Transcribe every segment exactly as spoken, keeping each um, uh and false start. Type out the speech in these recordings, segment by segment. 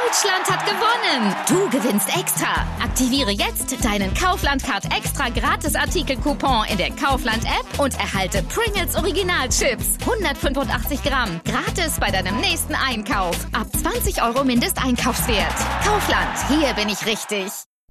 Deutschland hat gewonnen! Du gewinnst extra. Aktiviere jetzt deinen Kaufland-Card extra Gratis-Artikel-Coupon in der Kaufland-App und erhalte Pringles Original-Chips. hundertfünfundachtzig Gramm. Gratis bei deinem nächsten Einkauf. Ab zwanzig Euro Mindesteinkaufswert. Kaufland, hier bin ich richtig.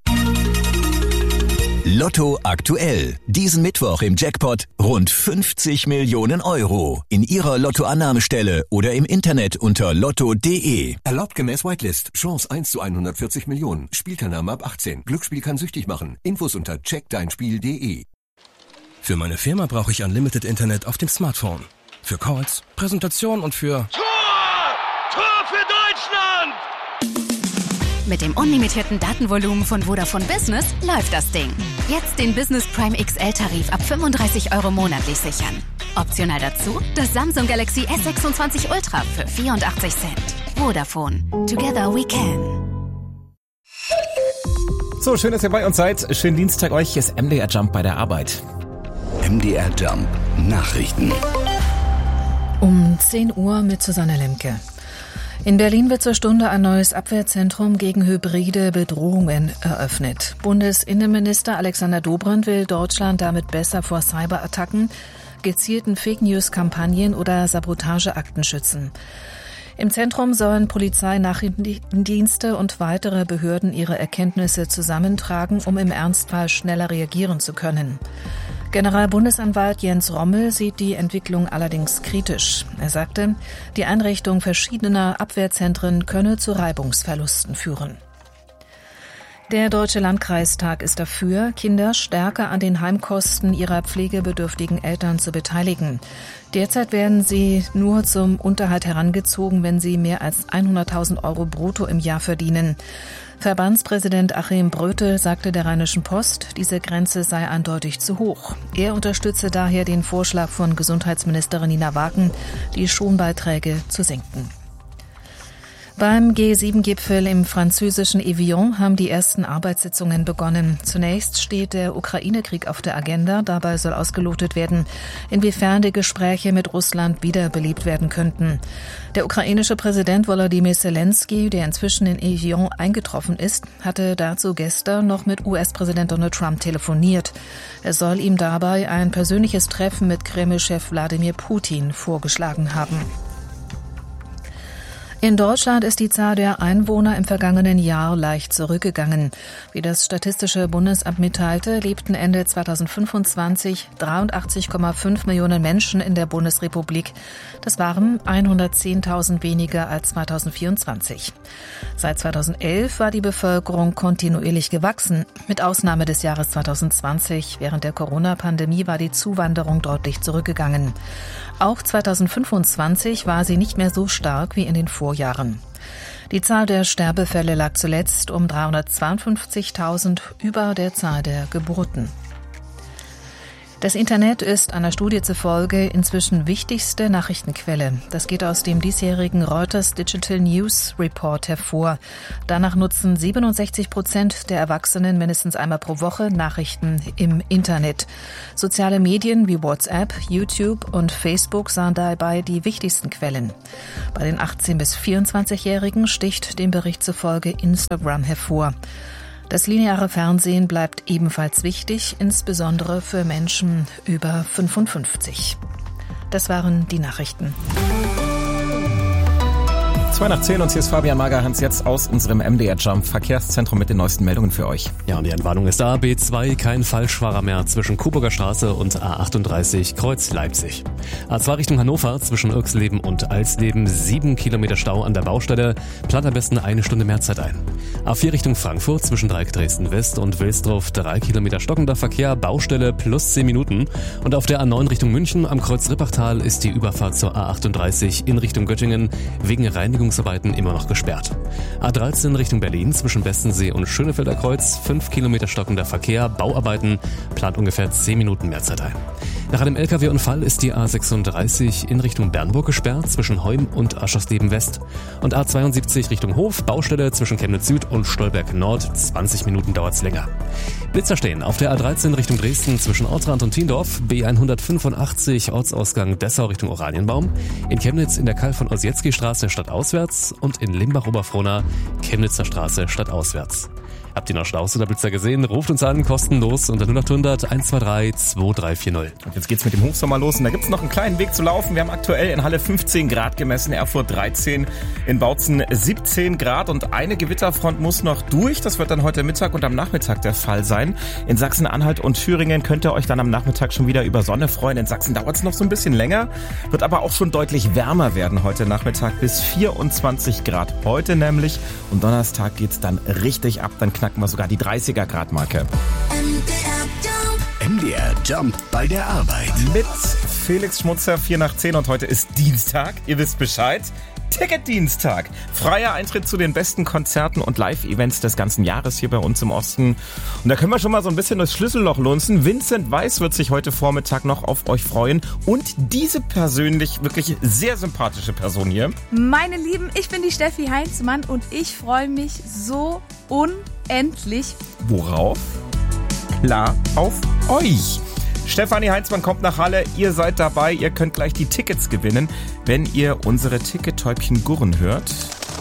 Lotto aktuell. Diesen Mittwoch im Jackpot rund fünfzig Millionen Euro. In Ihrer Lottoannahmestelle oder im Internet unter lotto punkt de. Erlaubt gemäß Whitelist. Chance eins zu hundertvierzig Millionen. Spielteilnahme ab achtzehn. Glücksspiel kann süchtig machen. Infos unter check dein spiel punkt de. Für meine Firma brauche ich Unlimited Internet auf dem Smartphone. Für Calls, Präsentation und für... Tor! Tor für Deutschland! Mit dem unlimitierten Datenvolumen von Vodafone Business läuft das Ding. Jetzt den Business Prime X L-Tarif ab fünfunddreißig Euro monatlich sichern. Optional dazu das Samsung Galaxy S sechsundzwanzig Ultra für vierundachtzig Cent. Vodafone. Together we can. So, schön, dass ihr bei uns seid. Schönen Dienstag euch. Hier ist M D R Jump bei der Arbeit. M D R Jump Nachrichten. Um zehn Uhr mit Susanne Lemke. In Berlin wird zur Stunde ein neues Abwehrzentrum gegen hybride Bedrohungen eröffnet. Bundesinnenminister Alexander Dobrindt will Deutschland damit besser vor Cyberattacken, gezielten Fake-News-Kampagnen oder Sabotageakten schützen. Im Zentrum sollen Polizei, Nachrichtendienste und weitere Behörden ihre Erkenntnisse zusammentragen, um im Ernstfall schneller reagieren zu können. Generalbundesanwalt Jens Rommel sieht die Entwicklung allerdings kritisch. Er sagte, die Einrichtung verschiedener Abwehrzentren könne zu Reibungsverlusten führen. Der Deutsche Landkreistag ist dafür, Kinder stärker an den Heimkosten ihrer pflegebedürftigen Eltern zu beteiligen. Derzeit werden sie nur zum Unterhalt herangezogen, wenn sie mehr als hunderttausend Euro brutto im Jahr verdienen. Verbandspräsident Achim Brötel sagte der Rheinischen Post, diese Grenze sei eindeutig zu hoch. Er unterstütze daher den Vorschlag von Gesundheitsministerin Nina Wagen, die Schonbeiträge zu senken. Beim G sieben Gipfel im französischen Evian haben die ersten Arbeitssitzungen begonnen. Zunächst steht der Ukraine-Krieg auf der Agenda. Dabei soll ausgelotet werden, inwiefern die Gespräche mit Russland wiederbelebt werden könnten. Der ukrainische Präsident Volodymyr Zelensky, der inzwischen in Evian eingetroffen ist, hatte dazu gestern noch mit U S-Präsident Donald Trump telefoniert. Er soll ihm dabei ein persönliches Treffen mit Kreml-Chef Wladimir Putin vorgeschlagen haben. In Deutschland ist die Zahl der Einwohner im vergangenen Jahr leicht zurückgegangen. Wie das Statistische Bundesamt mitteilte, lebten Ende zweitausendfünfundzwanzig dreiundachtzig Komma fünf Millionen Menschen in der Bundesrepublik. Das waren hundertzehntausend weniger als zweitausendvierundzwanzig. Seit zweitausendelf war die Bevölkerung kontinuierlich gewachsen. Mit Ausnahme des Jahres zweitausendzwanzig, während der Corona-Pandemie, war die Zuwanderung deutlich zurückgegangen. Auch zweitausendfünfundzwanzig war sie nicht mehr so stark wie in den Vorjahren. Die Zahl der Sterbefälle lag zuletzt um dreihundertzweiundfünfzigtausend über der Zahl der Geburten. Das Internet ist einer Studie zufolge inzwischen wichtigste Nachrichtenquelle. Das geht aus dem diesjährigen Reuters Digital News Report hervor. Danach nutzen siebenundsechzig Prozent der Erwachsenen mindestens einmal pro Woche Nachrichten im Internet. Soziale Medien wie WhatsApp, YouTube und Facebook sahen dabei die wichtigsten Quellen. Bei den achtzehn- bis vierundzwanzigjährigen sticht dem Bericht zufolge Instagram hervor. Das lineare Fernsehen bleibt ebenfalls wichtig, insbesondere für Menschen über fünfundfünfzig. Das waren die Nachrichten. zwei nach zehn und hier ist Fabian Magerhans jetzt aus unserem M D R Jump Verkehrszentrum mit den neuesten Meldungen für euch. Ja, und die Entwarnung ist da. B zwei, kein Falschfahrer mehr zwischen Coburger Straße und A achtunddreißig Kreuz Leipzig. A zwei Richtung Hannover zwischen Irxleben und Alsleben, sieben Kilometer Stau an der Baustelle. Plant am besten eine Stunde mehr Zeit ein. A vier Richtung Frankfurt zwischen Dreieck Dresden West und Wilsdorf, drei Kilometer stockender Verkehr, Baustelle plus zehn Minuten. Und auf der A neun Richtung München am Kreuz Rippachtal ist die Überfahrt zur A achtunddreißig in Richtung Göttingen wegen Reinigung immer noch gesperrt. A dreizehn Richtung Berlin zwischen Bestensee und Schönefelder Kreuz, fünf Kilometer stockender Verkehr, Bauarbeiten, plant ungefähr zehn Minuten mehr Zeit ein. Nach einem L K W-Unfall ist die A sechsunddreißig in Richtung Bernburg gesperrt zwischen Heum und Aschersleben West. Und A zweiundsiebzig Richtung Hof, Baustelle zwischen Chemnitz Süd und Stolberg Nord. zwanzig Minuten dauert's länger. Blitzer stehen auf der A dreizehn Richtung Dresden zwischen Ortrand und Tiendorf, B hundertfünfundachtzig Ortsausgang Dessau Richtung Oranienbaum, in Chemnitz in der Karl von Ossietzky-Straße stadtauswärts und in Limbach-Oberfrohna Chemnitzer Straße stadtauswärts. Habt ihr noch Staus oder Blitzer gesehen? Ruft uns an, kostenlos unter null acht hundert eins zwei drei zwei drei vier null. Und jetzt geht's mit dem Hochsommer los und da gibt's noch einen kleinen Weg zu laufen. Wir haben aktuell in Halle fünfzehn Grad gemessen, Erfurt dreizehn, in Bautzen siebzehn Grad und eine Gewitterfront muss noch durch. Das wird dann heute Mittag und am Nachmittag der Fall sein. In Sachsen-Anhalt und Thüringen könnt ihr euch dann am Nachmittag schon wieder über Sonne freuen. In Sachsen dauert's noch so ein bisschen länger, wird aber auch schon deutlich wärmer werden heute Nachmittag bis vierundzwanzig Grad heute nämlich. Und Donnerstag geht's dann richtig ab, dann knacken wir sogar die dreißiger Grad Marke. M D R Jump bei der Arbeit. Mit Felix Schmutzer, vier nach zehn und heute ist Dienstag. Ihr wisst Bescheid. Ticketdienstag. Freier Eintritt zu den besten Konzerten und Live-Events des ganzen Jahres hier bei uns im Osten. Und da können wir schon mal so ein bisschen das Schlüsselloch lunzen. Vincent Weiss wird sich heute Vormittag noch auf euch freuen. Und diese persönlich wirklich sehr sympathische Person hier. Meine Lieben, ich bin die Steffi Heinzmann und ich freue mich so unendlich. Worauf? Klar, auf euch. Stefanie Heinzmann kommt nach Halle, ihr seid dabei, ihr könnt gleich die Tickets gewinnen, wenn ihr unsere Tickettäubchen gurren hört.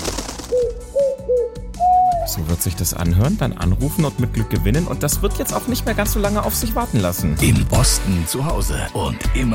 So wird sich das anhören, dann anrufen und mit Glück gewinnen und das wird jetzt auch nicht mehr ganz so lange auf sich warten lassen. Im Osten zu Hause und immer